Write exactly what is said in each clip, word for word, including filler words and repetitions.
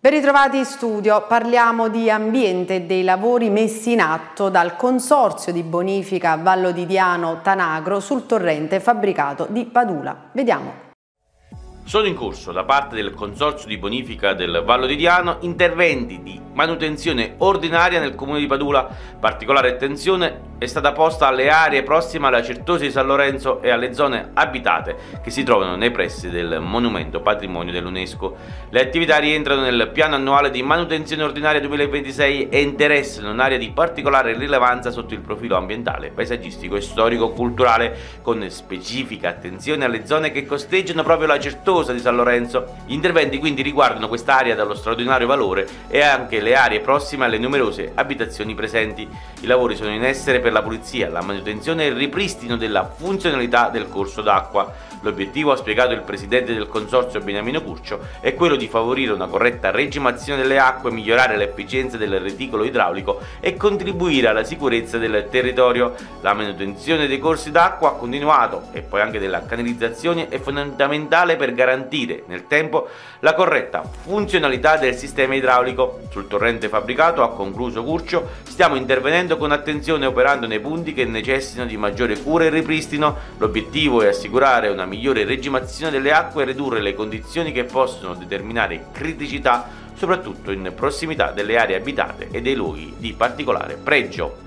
Ben ritrovati in studio, parliamo di ambiente e dei lavori messi in atto dal Consorzio di Bonifica Vallo di Diano Tanagro sul torrente fabbricato di Padula. Vediamo. Sono in corso da parte del Consorzio di Bonifica del Vallo di Diano interventi di manutenzione ordinaria nel comune di Padula. Particolare attenzione è stata posta alle aree prossime alla Certosa di San Lorenzo e alle zone abitate che si trovano nei pressi del monumento patrimonio dell'UNESCO. Le attività rientrano nel piano annuale di manutenzione ordinaria duemilaventisei e interessano un'area di particolare rilevanza sotto il profilo ambientale, paesaggistico e storico-culturale, con specifica attenzione alle zone che costeggiano proprio la Certosa di San Lorenzo. Gli interventi quindi riguardano quest'area dallo straordinario valore e anche le aree prossime alle numerose abitazioni presenti. I lavori sono in essere per la pulizia, la manutenzione e il ripristino della funzionalità del corso d'acqua. L'obiettivo, ha spiegato il presidente del consorzio Beniamino Curcio, è quello di favorire una corretta regimazione delle acque, migliorare l'efficienza del reticolo idraulico e contribuire alla sicurezza del territorio. La manutenzione dei corsi d'acqua continuato e poi anche della canalizzazione è fondamentale per garantire nel tempo la corretta funzionalità del sistema idraulico. Sul torrente fabbricato, ha concluso Curcio, stiamo intervenendo con attenzione operando nei punti che necessitano di maggiore cura e ripristino. L'obiettivo è assicurare una migliore regimazione delle acque e ridurre le condizioni che possono determinare criticità, soprattutto in prossimità delle aree abitate e dei luoghi di particolare pregio.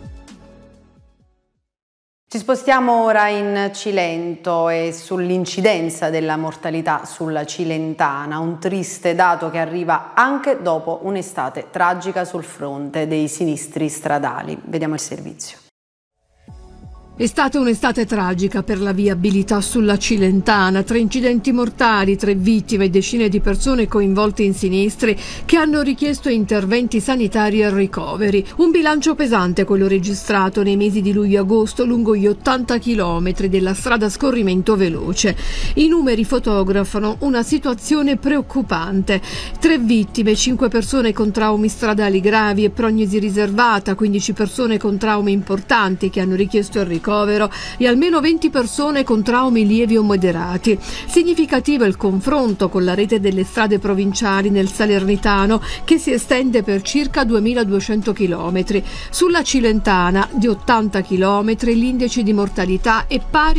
Ci spostiamo ora in Cilento e sull'incidenza della mortalità sulla Cilentana, un triste dato che arriva anche dopo un'estate tragica sul fronte dei sinistri stradali. Vediamo il servizio. È stata un'estate tragica per la viabilità sulla Cilentana, tre incidenti mortali, tre vittime e decine di persone coinvolte in sinistri che hanno richiesto interventi sanitari e ricoveri. Un bilancio pesante quello registrato nei mesi di luglio e agosto lungo gli ottanta chilometri della strada a scorrimento veloce. I numeri fotografano una situazione preoccupante. Tre vittime, cinque persone con traumi stradali gravi e prognosi riservata, quindici persone con traumi importanti che hanno richiesto il ricovero e almeno venti persone con traumi lievi o moderati. Significativo è il confronto con la rete delle strade provinciali nel Salernitano, che si estende per circa duemiladuecento chilometri. Sulla Cilentana, di ottanta chilometri, l'indice di mortalità è pari